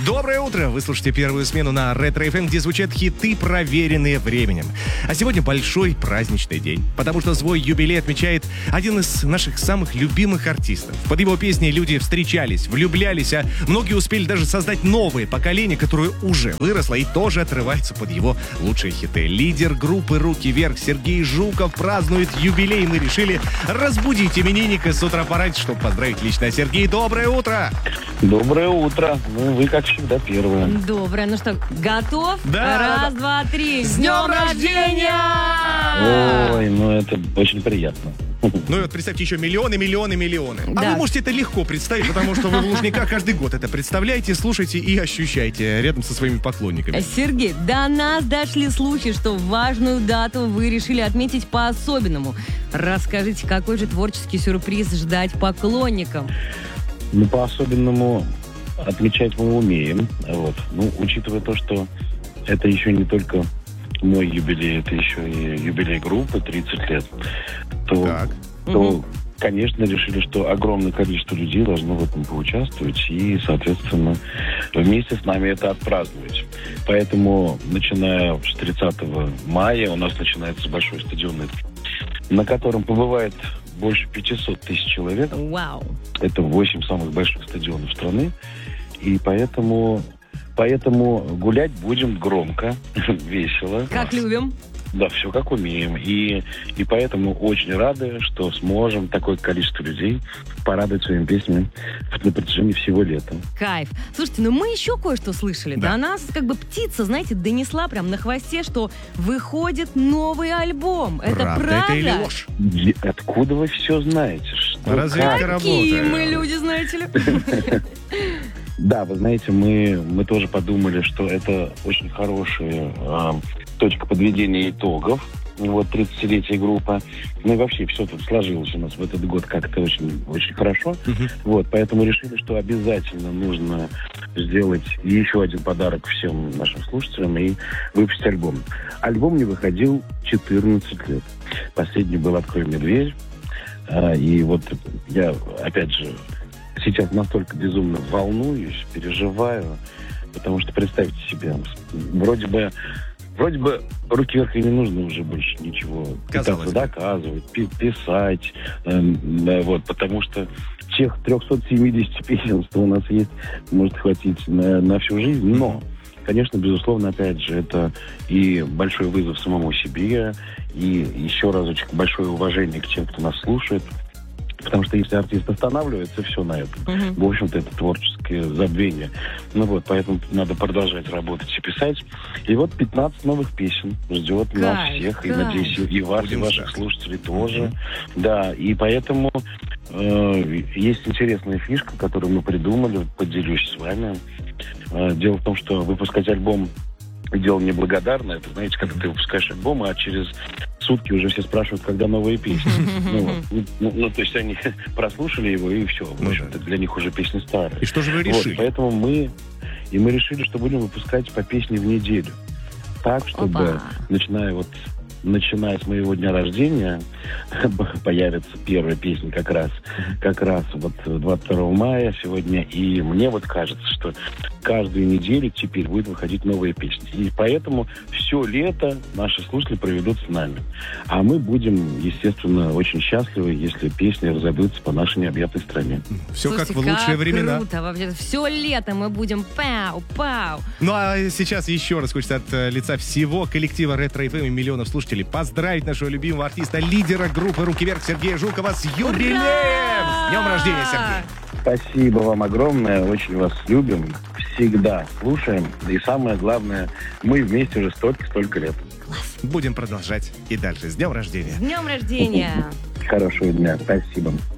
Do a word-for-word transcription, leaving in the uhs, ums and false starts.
Доброе утро! Вы слушаете первую смену на Ретро эф эм, где звучат хиты, проверенные временем. А сегодня большой праздничный день, потому что свой юбилей отмечает один из наших самых любимых артистов. Под его песни люди встречались, влюблялись, а многие успели даже создать новое поколение, которое уже выросло и тоже отрывается под его лучшие хиты. Лидер группы «Руки вверх» Сергей Жуков празднует юбилей. Мы решили разбудить именинника с утра пораньше, чтобы поздравить лично. Сергей, доброе утро! Доброе утро. Ну, вы, как всегда, первые. Доброе. Ну что, готов? Да. Раз, два, три. С днем рождения! Ой, ну это очень приятно. Ну и вот представьте, еще миллионы, миллионы, миллионы. А Да. вы можете это легко представить, потому что вы в Лужниках каждый год это представляете, слушаете и ощущаете рядом со своими поклонниками. Сергей, до нас дошли слухи, что важную дату вы решили отметить по-особенному. Расскажите, какой же творческий сюрприз ждать поклонникам? Ну, по-особенному отмечать мы умеем. Вот. Ну, учитывая то, что это еще не только мой юбилей, это еще и юбилей группы тридцать лет, то, Так. то Мгм. конечно, решили, что огромное количество людей должно в этом поучаствовать и, соответственно, вместе с нами это отпраздновать. Поэтому, начиная с тридцатого мая, у нас начинается большой стадион, на котором побывает больше пятьсот тысяч человек. Вау. Это восемь самых больших стадионов страны. И поэтому, поэтому гулять будем громко, весело. Как любим. Да, все как умеем. И, и поэтому очень рады, что сможем такое количество людей порадовать своими песнями на протяжении всего лета. Кайф. Слушайте, ну мы еще кое-что слышали. Да. До нас как бы птица, знаете, донесла прям на хвосте, что выходит новый альбом. Это правда? это или ложь? И откуда вы все знаете? Что, Разведка как? Какие работает. мы люди, знаете ли? Да, вы знаете, мы, мы тоже подумали, что это очень хорошая э, точка подведения итогов. Вот, тридцатилетие группы. Ну и вообще все тут сложилось у нас в этот год как-то очень, очень хорошо. Мгм. Вот, поэтому решили, что обязательно нужно сделать еще один подарок всем нашим слушателям и выпустить альбом. Альбом не выходил четырнадцать лет. Последний был «Открой мне дверь». А, и вот я, опять же, сейчас настолько безумно волнуюсь, переживаю, потому что представьте себе, вроде бы, вроде бы руки вверх и не нужно уже больше ничего Казалось пытаться бы. доказывать, пи- писать, эм, да, вот, потому что тех трехсот семидесяти песен, что у нас есть, может хватить на, на всю жизнь, но, конечно, безусловно, опять же, это и большой вызов самому себе, и еще разочек большое уважение к тем, кто нас слушает. Потому что если артист останавливается, все на этом. Мгм. В общем-то, это творческое забвение. Ну вот, поэтому надо продолжать работать и писать. И вот пятнадцать новых песен ждет нас Кайф, всех, и, кайф. надеюсь, и вас, и Будем ваших ждать. слушателей тоже. Да, и поэтому э, есть интересная фишка, которую мы придумали, поделюсь с вами. Э, дело в том, что выпускать альбом дело неблагодарное. Это, знаете, когда ты выпускаешь альбом, а через сутки уже все спрашивают, когда новые песни. Ну, вот. Ну, ну, ну, то есть они прослушали его, и все. В Ну общем-то, для них уже песни старые. И что же вы Вот, решили? поэтому мы... И мы решили, что будем выпускать по песне в неделю. Так, чтобы, Опа. начиная вот начиная с моего дня рождения, появится первая песня как раз, как раз вот двадцать второго мая сегодня. И мне вот кажется, что каждую неделю теперь будет выходить новая песня. И поэтому все лето наши слушатели проведут с нами. А мы будем, естественно, очень счастливы, если песни разойдутся по нашей необъятной стране. Все как Слушайте, в лучшие времена. Круто, вообще. Все лето мы будем пау, пау. Ну а сейчас еще раз хочется от э, лица всего коллектива Ретро эф эм и миллионов слушателей поздравить нашего любимого артиста, лидера группы «Руки вверх» Сергея Жукова с юбилеем! Ура! С днем рождения, Сергей! Спасибо вам огромное, очень вас любим, всегда слушаем. И самое главное, мы вместе уже столько-столько лет. Будем продолжать и дальше. С днем рождения! С днем рождения! Хорошего дня, спасибо.